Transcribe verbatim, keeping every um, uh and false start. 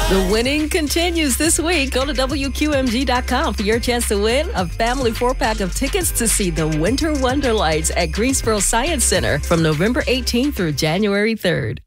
The winning continues this week. Go to W Q M G dot com for your chance to win a family four-pack of tickets to see the Winter Wonder Lights at Greensboro Science Center from November eighteenth through January third.